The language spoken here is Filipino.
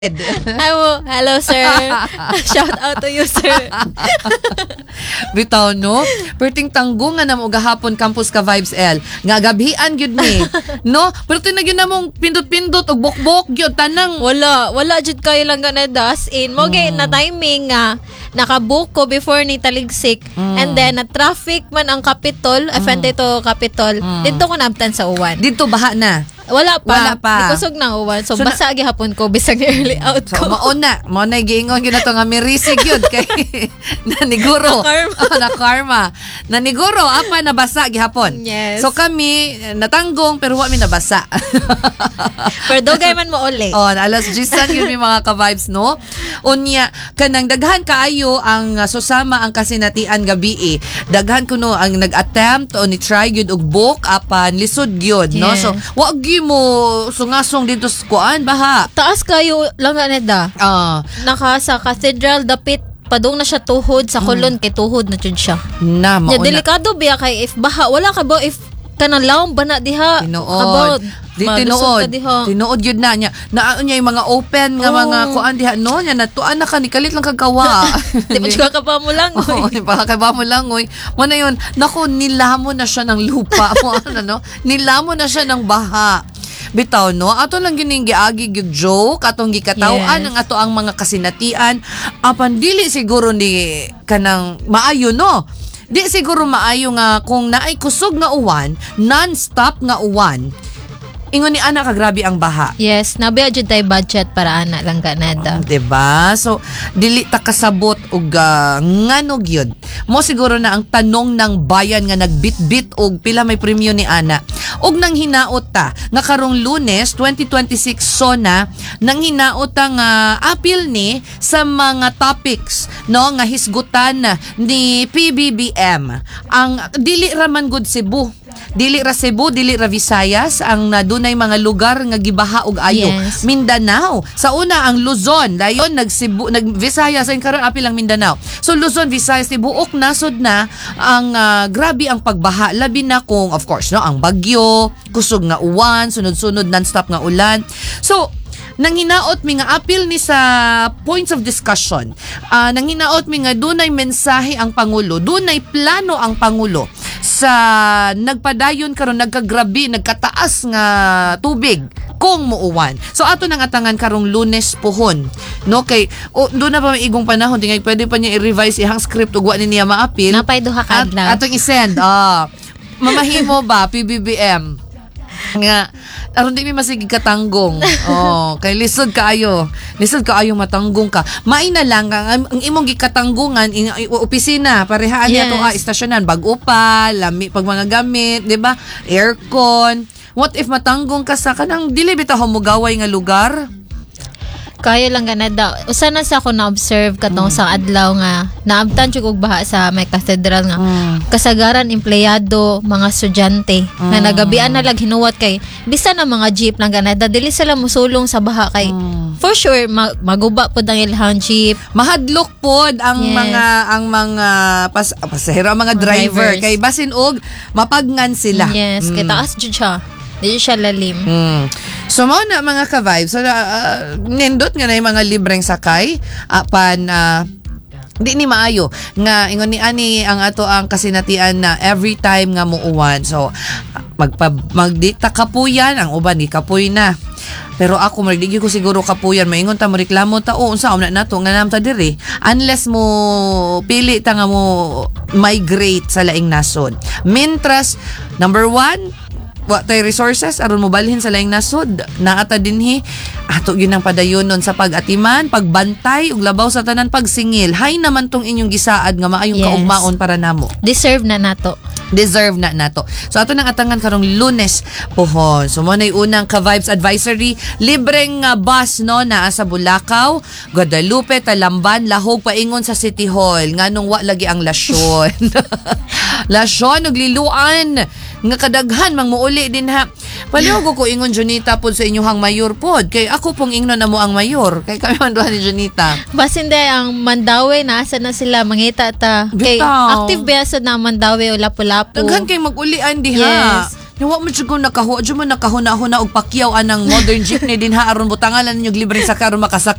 Hello, sir. Shout out to you, sir. Bitaw, no? Perting tanggungan na mo gahapon campus ka vibes L. Nga gabihan gyud ni. No? Perting na gyud na mong pindot-pindot og bok-bok gyud tanang. Wala jud kayo lang ganada as in. Mo na timing nga nakabook ko before ni taligsik. And then na traffic man ang Capitol, FNT to Capitol. Dito ko nabtan sa uwan. Dito baha na. Wala pa. Di kusog na uwan. So basa gihapon ko bisag ni early out ko. So mauna giingon gyud nato nga mirisig gyud kay naniguro. Na karma. Naniguro apa nabasa gihapon. Yes. So kami natanggong pero wa mi nabasa. Pero dugay man mo uli. Alas 10 yun may mga ka-vibes, no? Unya, kanang daghan kaayo ang susama ang kasinatian gabi Daghan kuno ang nag-attempt o ni-try yun og book apan lisod yun, no? Yes. So, wag mo sungasong dito sa kuan, baha. Taas kayo lang ganeda. Naka sa cathedral dapit padung na siya tuhod sa kulon kay tuhod na jud siya. Na, mauna. Ya, delikado biya kay if baha wala ka ba if kanang lawom ba na diha? Tinuod. Tinuod yun na niya. Naano niya yung mga open nga mga kuan diha no niya natuan na kanikalit lang kagawa. Di ba ka pa mo lang? Di ba ka ba mo lang oy. Mo na yun. Naku, nilamo na siya ng lupa mo no? Nilamo na siya ng baha. Bitaw, no? Ato lang gining giagi gyud joke atong gikatawan ang ato ang mga kasinatian apan dili siguro ni kanang maayo, no? Di siguro maayo nga kung naay kusog nga uwan, non-stop nga uwan. Ingon ni ana ka grabe ang baha. Yes, nabiya jud tay budget para ana lang ganada. Diba? So dili ta kasabot og ngano gyud. Mo siguro na ang tanong ng bayan nga nagbitbit og pila may premyo ni ana. Og nang hinaot ta nga karong Lunes 2026 SONA nang hinaot ta nga apil ni sa mga topics no nga hisgutan ni PBBM. Ang dili ra man gud Cebu. Dili ra Cebu, dili ra Visayas ang dunay mga lugar nga gibaha og ayo. Yes. Mindanao. Sa una ang Luzon, dayon nag-Visayas ang karon apil ang Mindanao. So Luzon, Visayas, tibuok nasod na ang grabe ang pagbaha labi na kung of course no ang bagyo, kusog nga uwan, sunod-sunod non-stop nga ulan. So nang hinaot mi nga apil ni sa points of discussion. Nang hinaot mi nga dunay mensahe ang Pangulo, dunay plano ang Pangulo sa nagpadayon karon nagkagrabe, nagkataas nga tubig kung muuwan. So ato nang atangan karong Lunes pohon. No kay doon na pa may igong panahon tingay pwede pa niya i-revise ihang script ug wa ni niya maapil. Napay duha ka adlaw. Atong i-send. Mamahimo ba PBBM? Nga aron di mi masigi katanggong. Kay lisod kaayo matanggong ka. Maina lang ang imong gikatanggungan opisina parehaan niya to istasyonan bag-o pa, lami pag mga gamit, di ba? Aircon. What if matanggong ka sa kanang dili bitaw humugaway nga lugar? Kaya lang ganada. Usa na sa ako na-observe katong sa adlaw nga naabtan jud og baha sa may cathedral nga. Kasagaran empleyado, mga estudyante nga nagabian na lag hinuwat kay bisan na mga jeep lang ganada dili sila mosulong sa baha kay for sure maguba pud ang ilhang jeep. Mahadlok pod ang mga pasahero, mga driver kay basin og mapagngan sila. Yes, kay taas jud siya. Di siya lalim. So mao na mga ka-vibes. So nindot nga na yung mga libreng sakay apan di ni maayo nga ingon ni ani ang ato ang kasinatian na every time nga muuwan. So magdita kapuyan ang uban ni kapuy na. Pero ako magdigi ko siguro kapuyan maingon ta mo reklamo ta unsa na nato nga nam ta diri unless mo pili ta nga mo migrate sa laing nasod. Mintras number 1 tay resources aron mo balhin sa laing nasod naata dinhi ato gyud ang padayonon sa pag-atiman, pagbantay ug labaw sa tanan pagsingil. Hay naman tong inyong gisaad nga maayong kaugmaon para namo. Deserve na nato. So ato nang atangan karong Lunes pohon. So mo nay unang ka-vibes advisory, libreng bus no naa sa Bulacau, Guadalupe, Talamban, Lahog paingon sa City Hall nganong wa lagi ang lasyon. Lasyon ug liluan nga kadaghan mang muuli din ha. Palihog ko ingon Junita pod sa inyong mayor pod kay ako pong ingnon na mo ang mayor kay kami man duha ni Junita. Basin day ang Mandawi nasa na sila mangita ta. Kay active ba sa na Mandawi o Lapu-Lapu. Daghan kay mag-ulian diha. Yes. Nawa mo siya kung nakahuna og pakyaw anang modern jeepney din ha aron butangalan ninyo libreng sakay aron makasakay